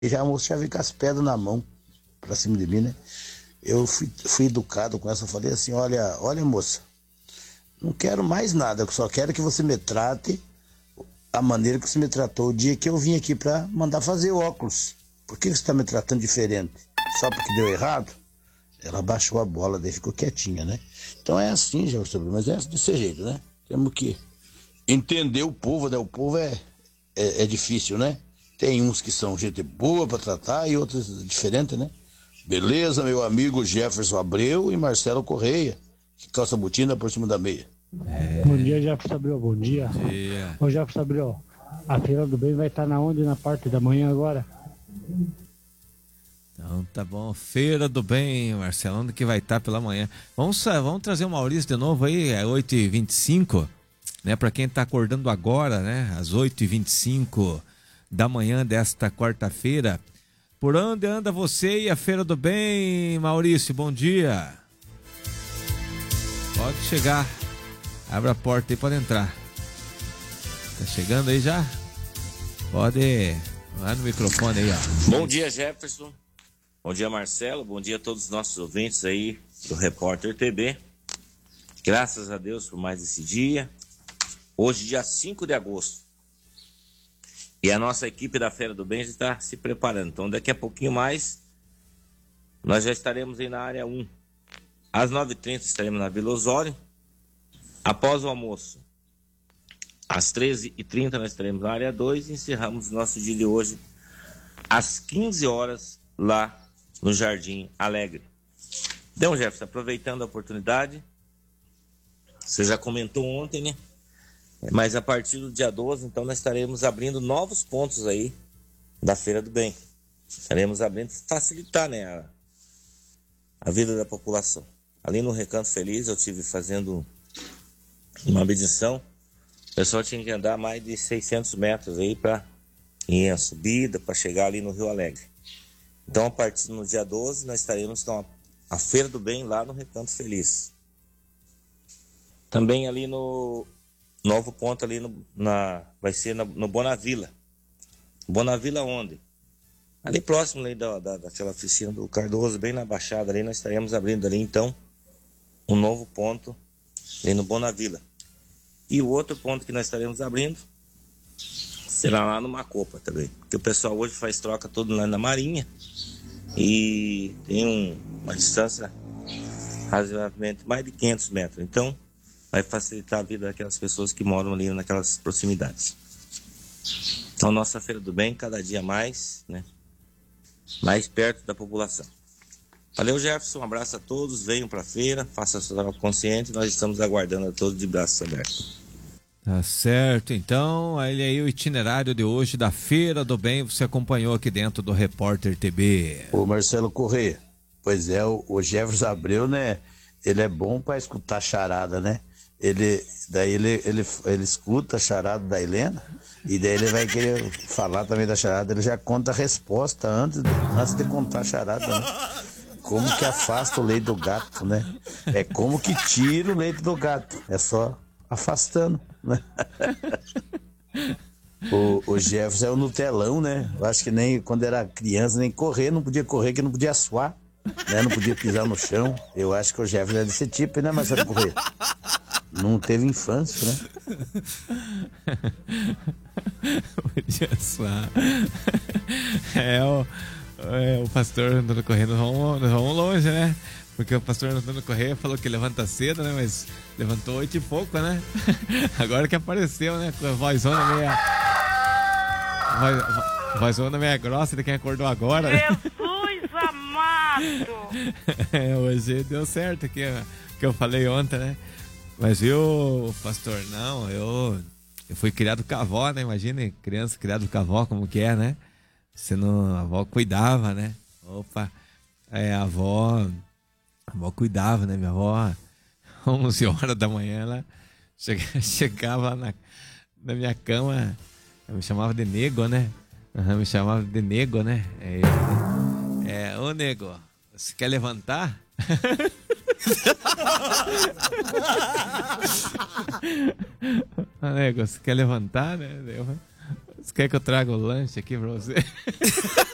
E já a moça já veio com as pedras na mão pra cima de mim, né? Eu fui educado com essa, eu falei assim, olha moça, não quero mais nada, eu só quero que você me trate a maneira que você me tratou o dia que eu vim aqui pra mandar fazer óculos. Por que você tá me tratando diferente? Só porque deu errado? Ela baixou a bola, daí ficou quietinha, né? Então é assim, já, mas é desse jeito, né? Temos que entender o povo, né? O povo é difícil, né? Tem uns que são gente boa pra tratar e outros diferentes, né? Beleza, meu amigo Jefferson Abreu e Marcelo Correia, que calça botina por cima da meia. Bom dia, Jefferson Abreu, bom dia. Ô Jefferson Abreu, a Feira do Bem vai estar na onde na parte da manhã agora? Então tá bom, Feira do Bem, Marcelo, onde que vai estar pela manhã? Vamos trazer o Maurício de novo aí, é 8h25, né? Pra quem tá acordando agora, né? Às 8h25 da manhã desta quarta-feira. Por onde anda você e a Feira do Bem, Maurício? Bom dia. Pode chegar. Abra a porta aí, pode entrar. Tá chegando aí já? Pode. Lá no microfone aí, ó. Bom dia, Jefferson. Bom dia, Marcelo. Bom dia a todos os nossos ouvintes aí do Repórter TB. Graças a Deus por mais esse dia. Hoje, dia 5 de agosto. E a nossa equipe da Feira do Bem já está se preparando. Então, daqui a pouquinho mais, nós já estaremos aí na área 1. Às 9h30 estaremos na Vila Osório. Após o almoço, às 13h30 nós estaremos na área 2 e encerramos o nosso dia de hoje às 15 horas lá no Jardim Alegre. Então, Jefferson, aproveitando a oportunidade, você já comentou ontem, né? Mas a partir do dia 12, então, nós estaremos abrindo novos pontos aí da Feira do Bem. Estaremos abrindo para facilitar, né, a vida da população. Ali no Recanto Feliz, eu estive fazendo uma medição. O pessoal tinha que andar mais de 600 metros aí para ir a subida, para chegar ali no Rio Alegre. Então, a partir do dia 12, nós estaremos com a Feira do Bem lá no Recanto Feliz. Também ali no novo ponto ali vai ser no Bonavila. Bonavila onde? Ali próximo ali daquela oficina do Cardoso, bem na Baixada ali, nós estaremos abrindo ali então um novo ponto ali no Bonavila. E o outro ponto que nós estaremos abrindo será lá no Macopa também. Porque o pessoal hoje faz troca todo lá na Marinha e tem uma distância razoavelmente mais de 500 metros. Então, vai facilitar a vida daquelas pessoas que moram ali naquelas proximidades. Então, nossa Feira do Bem, cada dia mais, né? Mais perto da população. Valeu, Jefferson, um abraço a todos, venham para a feira, façam a sua troca consciente, nós estamos aguardando a todos de braços abertos. Tá certo, então, aí o itinerário de hoje da Feira do Bem, você acompanhou aqui dentro do Repórter TB. Ô Marcelo Correia, pois é, o Jefferson Abreu, né, ele é bom para escutar charada, né? Ele escuta a charada da Helena e daí ele vai querer falar também da charada, ele já conta a resposta antes de contar a charada, né? Como que afasta o leite do gato, né? É como que tira o leite do gato, é só afastando, né? O Jefferson é o Nutelão, né? Eu acho que nem quando era criança, nem correr, não podia correr, que não podia suar, né? Não podia pisar no chão. Eu acho que o Jefferson é desse tipo, né, Marcelo Correia? Não teve infância, né? Podia suar. O pastor Antônio Correia, nós vamos longe, né? Porque o pastor Antônio Correia falou que levanta cedo, né? Mas levantou 8 e pouco, né? Agora que apareceu, né? Com a vozona meia grossa de quem acordou agora. Jesus amado! Hoje deu certo aqui, que eu falei ontem, né? Mas viu, pastor, não, eu fui criado com a avó, né? Imagina, criança criada com a avó, como que é, né? A avó cuidava, né? Opa, a avó cuidava, né? Minha avó, 11 horas da manhã, ela chegava na minha cama, ela me chamava de nego, né? Me chamava de nego, né? Ô nego, você quer levantar? Nego, você quer levantar, né? Você quer que eu traga o lanche aqui pra você?